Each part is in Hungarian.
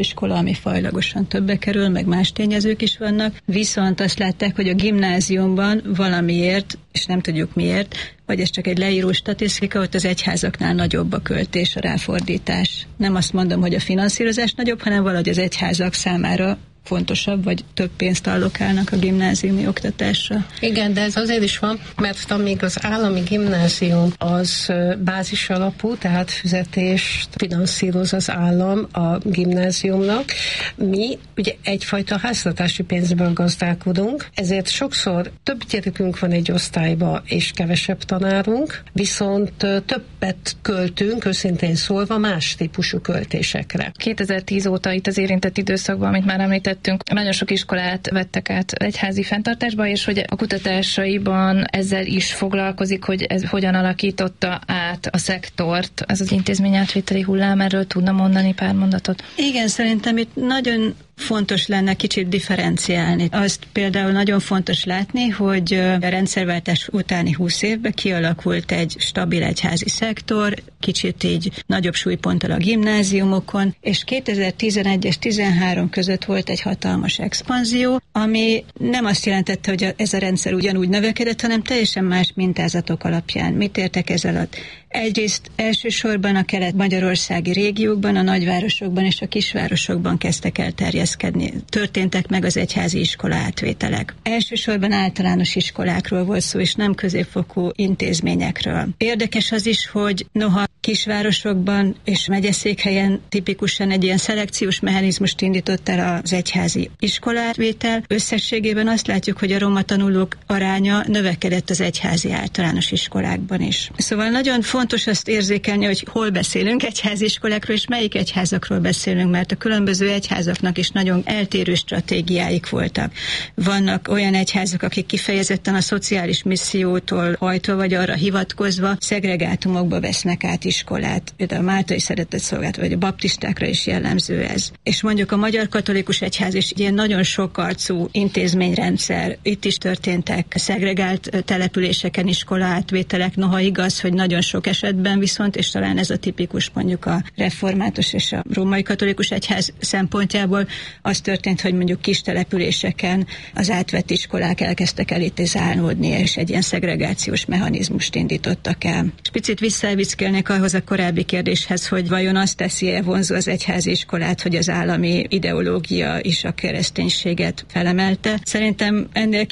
iskola, ami fajlagosan többe kerül, meg más tényezők is vannak, viszont azt látták, hogy a gimnáziumban valamiért, és nem tudjuk miért, vagy ez csak egy leíró statisztika, ott az egyházaknál nagyobb a költés, a ráfordítás. Nem azt mondom, hogy a finanszírozás nagyobb, hanem valahogy az egyházak számára fontosabb, vagy több pénzt allokálnak a gimnáziumi oktatásra. Igen, de ez azért is van, mert amíg az állami gimnázium az bázis alapú, tehát fizetést finanszíroz az állam a gimnáziumnak, mi ugye egyfajta háztartási pénzből gazdálkodunk, ezért sokszor több gyerekünk van egy osztályba, és kevesebb tanárunk, viszont többet költünk, őszintén szólva, más típusú költésekre. 2010 óta itt az érintett időszakban, amit már említettünk, nagyon sok iskolát vettek át egyházi fenntartásba, és hogy a kutatásaiban ezzel is foglalkozik, hogy ez hogyan alakította át a szektort. Ez az intézményátvételi hullám, erről tudna mondani pár mondatot? Igen, szerintem itt nagyon fontos lenne kicsit differenciálni. Azt például nagyon fontos látni, hogy a rendszerváltás utáni 20 évben kialakult egy stabil egyházi szektor, kicsit így nagyobb súlyponttal a gimnáziumokon, és 2011 és 2013 között volt egy hatalmas expanzió, ami nem azt jelentette, hogy ez a rendszer ugyanúgy növekedett, hanem teljesen más mintázatok alapján. Mit értek ez alatt? Egyrészt elsősorban a kelet-magyarországi régiókban, a nagyvárosokban és a kisvárosokban kezdtek el terjeszkedni. Történtek meg az egyházi iskola átvételek. Elsősorban általános iskolákról volt szó, és nem középfokú intézményekről. Érdekes az is, hogy noha kisvárosokban és megyeszékhelyen tipikusan egy ilyen szelekciós mechanizmust indított el az egyházi iskolátvétel, összességében azt látjuk, hogy a roma tanulók aránya növekedett az egyházi általános iskolákban is. Szóval nagyon fontos azt érzékelni, hogy hol beszélünk egyházi iskolákról, és melyik egyházakról beszélünk, mert a különböző egyházaknak is nagyon eltérő stratégiáik voltak. Vannak olyan egyházak, akik kifejezetten a szociális missziótól hajtva, vagy arra hivatkozva szegregátumokba vesznek át iskolát. Például a Máltai Szeretetszolgálat, vagy a baptistákra is jellemző ez. És mondjuk a Magyar Katolikus Egyház is ilyen nagyon sokarcú intézményrendszer. Itt is történtek szegregált településeken iskola átvételek, noha igaz, hogy nagyon sok esetben viszont, és talán ez a tipikus mondjuk a református és a római katolikus egyház szempontjából, az történt, hogy mondjuk kis településeken az átvett iskolák elkezdtek elitizálódni, és egy ilyen szegregációs mechanizmust indítottak el. És picit visszavickélnék ahhoz a korábbi kérdéshez, hogy vajon azt teszi-e vonzó az egyházi iskolát, hogy az állami ideológia is a kereszténységet felemelte. Szerintem ennél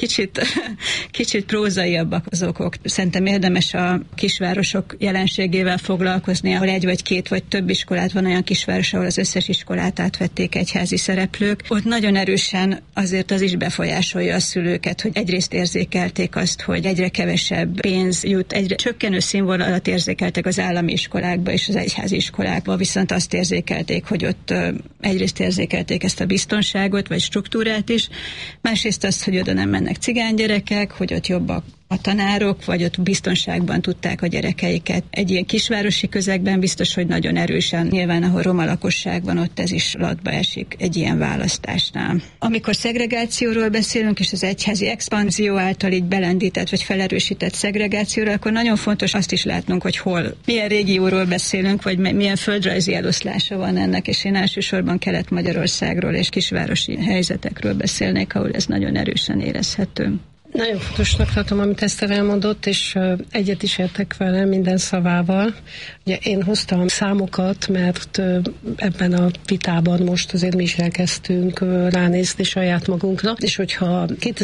kicsit prózaiabbak az okok. Szerintem érdemes a kisvárosok jelenségével foglalkozni, ahol egy vagy két vagy több iskolát van, olyan kisváros, ahol az összes iskolát átvették egyházi szereplők. Ott nagyon erősen azért az is befolyásolja a szülőket, hogy egyrészt érzékelték azt, hogy egyre kevesebb pénz jut, egyre csökkenő színvonalat érzékeltek az állami iskolákba és az egyházi iskolákba, viszont azt érzékelték, hogy ott egyrészt érzékelték ezt a biztonságot vagy struktúrát is, másrészt azt, hogy oda nem mennek cigánygyerekek, hogy ott jobbak a tanárok, vagy ott biztonságban tudták a gyerekeiket. Egy ilyen kisvárosi közegben biztos, hogy nagyon erősen, nyilván ahol roma lakosság van, ott ez is latba esik egy ilyen választásnál. Amikor szegregációról beszélünk, és az egyházi expanzió által így belendített, vagy felerősített szegregációról, akkor nagyon fontos azt is látnunk, hogy hol, milyen régióról beszélünk, vagy milyen földrajzi eloszlása van ennek, és én elsősorban Kelet-Magyarországról és kisvárosi helyzetekről beszélnék, ahol ez nagyon erősen érezhető. Nagyon fontosnak tartom, amit Eszter elmondott, és egyet is értek vele minden szavával. Ugye én hoztam számokat, mert ebben a vitában most azért mi is elkezdtünk ránézni saját magunkra, és hogyha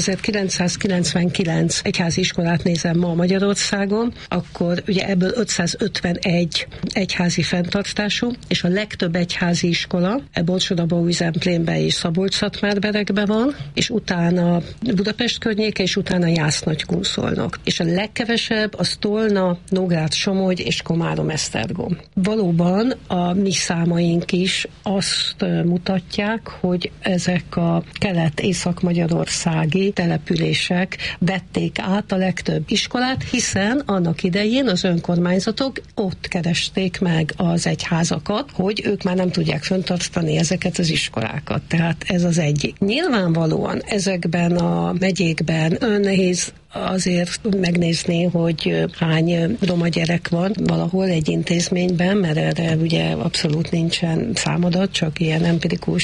2999 egyházi iskolát nézem ma Magyarországon, akkor ugye ebből 551 egyházi fenntartású, és a legtöbb egyházi iskola Borsod-Abaúj-Zemplénben és Szabolcs-Szatmárberekben van, és utána Budapest környéke, és utána Jász-Nagykunszolnok. És a legkevesebb az Tolna, Nógrád-Somogy és Komárom-Esztergom. Valóban a mi számaink is azt mutatják, hogy ezek a kelet-észak-magyarországi települések vették át a legtöbb iskolát, hiszen annak idején az önkormányzatok ott keresték meg az egyházakat, hogy ők már nem tudják fenntartani ezeket az iskolákat. Tehát ez az egyik. Nyilvánvalóan ezekben a megyékben nagyon nehéz azért megnézni, hogy hány roma gyerek van valahol egy intézményben, mert erre ugye abszolút nincsen számadat, csak ilyen empirikus